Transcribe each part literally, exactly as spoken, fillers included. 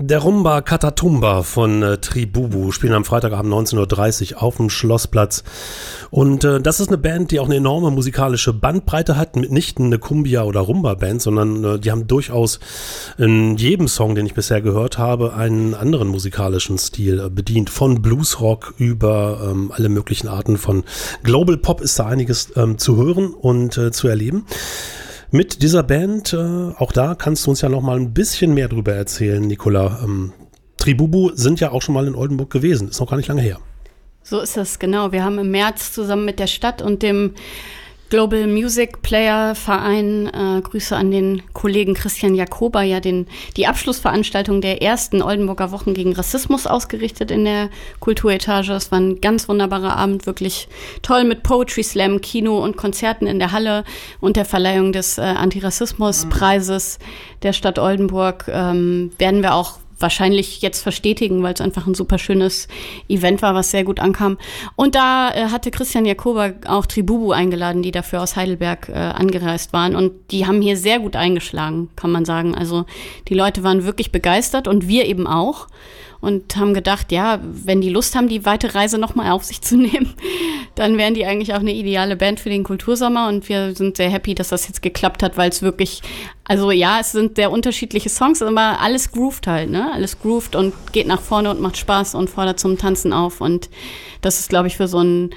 Der Rumba Catatumba von äh, Tribubu spielen am Freitagabend neunzehn Uhr dreißig auf dem Schlossplatz. Und äh, das ist eine Band, die auch eine enorme musikalische Bandbreite hat. Mitnichten eine Cumbia- oder Rumba-Band, sondern äh, die haben durchaus in jedem Song, den ich bisher gehört habe, einen anderen musikalischen Stil äh, bedient. Von Bluesrock über ähm, alle möglichen Arten von Global Pop ist da einiges ähm, zu hören und äh, zu erleben. Mit dieser Band, äh, auch da kannst du uns ja noch mal ein bisschen mehr drüber erzählen, Nicola. Ähm, Tribubu sind ja auch schon mal in Oldenburg gewesen, ist noch gar nicht lange her. So ist es, genau. Wir haben im März zusammen mit der Stadt und dem Global Music Player Verein, äh, Grüße an den Kollegen Christian Jakoba, ja den die Abschlussveranstaltung der ersten Oldenburger Wochen gegen Rassismus ausgerichtet in der Kulturetage. Es war ein ganz wunderbarer Abend, wirklich toll mit Poetry Slam, Kino und Konzerten in der Halle und der Verleihung des äh, Antirassismuspreises der Stadt Oldenburg. Ähm, werden wir auch wahrscheinlich jetzt verstetigen, weil es einfach ein super schönes Event war, was sehr gut ankam. Und da äh, hatte Christian Jakoba auch Tribubu eingeladen, die dafür aus Heidelberg äh, angereist waren. Und die haben hier sehr gut eingeschlagen, kann man sagen. Also die Leute waren wirklich begeistert und wir eben auch. Und haben gedacht, ja, wenn die Lust haben, die weite Reise nochmal auf sich zu nehmen, dann wären die eigentlich auch eine ideale Band für den Kultursommer. Und wir sind sehr happy, dass das jetzt geklappt hat, weil es wirklich, also ja, es sind sehr unterschiedliche Songs, aber alles groovt halt, ne? Alles groovt und geht nach vorne und macht Spaß und fordert zum Tanzen auf. Und das ist, glaube ich, für so einen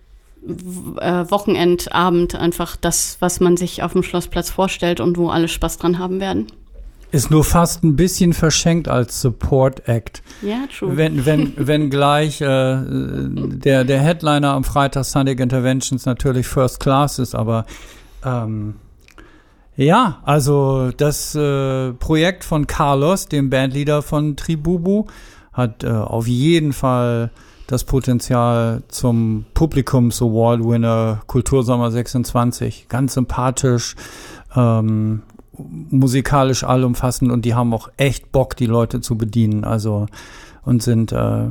äh, Wochenendabend einfach das, was man sich auf dem Schlossplatz vorstellt und wo alle Spaß dran haben werden. Ist nur fast ein bisschen verschenkt als Support Act. Ja, true. Wenn, wenn, wenn gleich äh, der, der Headliner am Freitag Sunday Interventions natürlich First Class ist, aber ähm, ja, also das äh, Projekt von Carlos, dem Bandleader von Tribubu, hat äh, auf jeden Fall das Potenzial zum Publikums Award Winner Kultursommer sechsundzwanzig. Ganz sympathisch, ähm, musikalisch allumfassend und die haben auch echt Bock, die Leute zu bedienen, also und sind äh,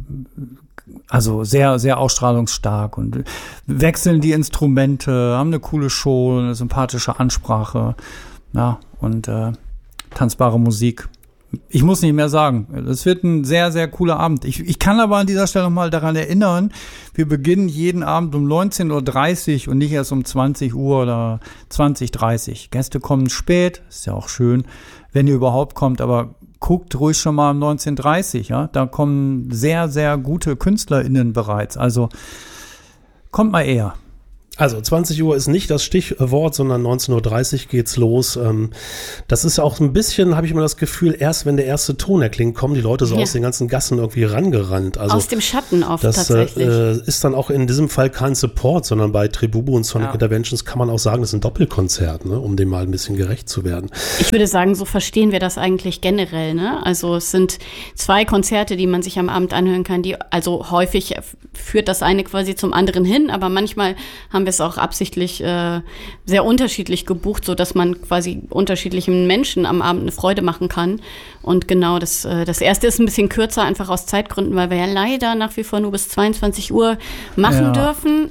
also sehr, sehr ausstrahlungsstark und wechseln die Instrumente, haben eine coole Show, eine sympathische Ansprache, ja, und äh, tanzbare Musik. Ich muss nicht mehr sagen. Es wird ein sehr, sehr cooler Abend. Ich, ich kann aber an dieser Stelle noch mal daran erinnern, wir beginnen jeden Abend um neunzehn Uhr dreißig und nicht erst um zwanzig Uhr oder zwanzig Uhr dreißig. Gäste kommen spät, ist ja auch schön, wenn ihr überhaupt kommt, aber guckt ruhig schon mal um neunzehn Uhr dreißig, ja. Da kommen sehr, sehr gute KünstlerInnen bereits. Also kommt mal eher. Also zwanzig Uhr ist nicht das Stichwort, sondern neunzehn Uhr dreißig geht's los. Das ist auch ein bisschen, habe ich immer das Gefühl, erst wenn der erste Ton erklingt, kommen die Leute so ja. aus den ganzen Gassen irgendwie rangerannt. Also aus dem Schatten oft das, tatsächlich. Das äh, ist dann auch in diesem Fall kein Support, sondern bei Tribubu und Sonic ja. Interventions kann man auch sagen, das ist ein Doppelkonzert, ne, um dem mal ein bisschen gerecht zu werden. Ich würde sagen, so verstehen wir das eigentlich generell, ne? Also es sind zwei Konzerte, die man sich am Abend anhören kann, die, also häufig führt das eine quasi zum anderen hin, aber manchmal haben wir es auch absichtlich äh, sehr unterschiedlich gebucht, so dass man quasi unterschiedlichen Menschen am Abend eine Freude machen kann. Und genau, das, äh, das erste ist ein bisschen kürzer, einfach aus Zeitgründen, weil wir ja leider nach wie vor nur bis zweiundzwanzig Uhr machen ja. dürfen.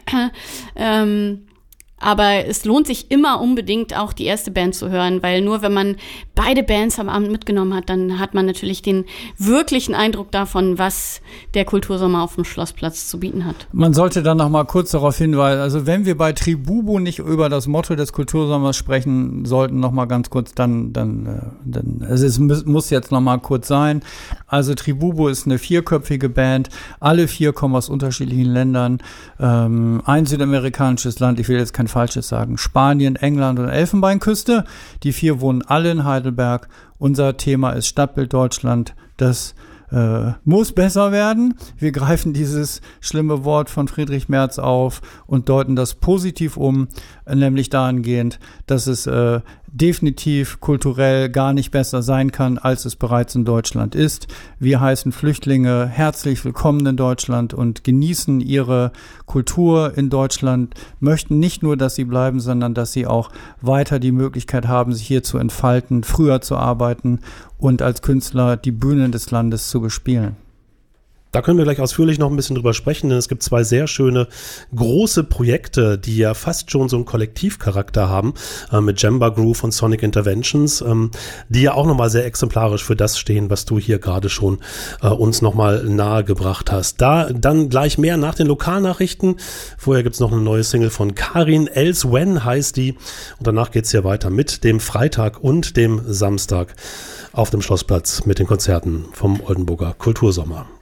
ähm, Aber es lohnt sich immer unbedingt auch die erste Band zu hören, weil nur wenn man beide Bands am Abend mitgenommen hat, dann hat man natürlich den wirklichen Eindruck davon, was der Kultursommer auf dem Schlossplatz zu bieten hat. Man sollte dann noch mal kurz darauf hinweisen, also wenn wir bei Tribubu nicht über das Motto des Kultursommers sprechen sollten, noch mal ganz kurz, dann, dann, dann also es muss jetzt noch mal kurz sein. Also Tribubu ist eine vierköpfige Band, alle vier kommen aus unterschiedlichen Ländern, ähm, ein südamerikanisches Land, ich will jetzt kein Falsches sagen, Spanien, England und Elfenbeinküste. Die vier wohnen alle in Heidelberg. Unser Thema ist Stadtbild Deutschland. Das äh, muss besser werden. Wir greifen dieses schlimme Wort von Friedrich Merz auf und deuten das positiv um, nämlich dahingehend, dass es äh, definitiv kulturell gar nicht besser sein kann, als es bereits in Deutschland ist. Wir heißen Flüchtlinge herzlich willkommen in Deutschland und genießen ihre Kultur in Deutschland, möchten nicht nur, dass sie bleiben, sondern dass sie auch weiter die Möglichkeit haben, sich hier zu entfalten, früher zu arbeiten und als Künstler die Bühnen des Landes zu bespielen. Da können wir gleich ausführlich noch ein bisschen drüber sprechen, denn es gibt zwei sehr schöne große Projekte, die ja fast schon so einen Kollektivcharakter haben, äh, mit Jamba Groove und Sonic Interventions, ähm, die ja auch nochmal sehr exemplarisch für das stehen, was du hier gerade schon äh, uns nochmal nahegebracht hast. Da dann gleich mehr nach den Lokalnachrichten. Vorher gibt's noch eine neue Single von Karin, Else When heißt die. Und danach geht's hier weiter mit dem Freitag und dem Samstag auf dem Schlossplatz mit den Konzerten vom Oldenburger Kultursommer.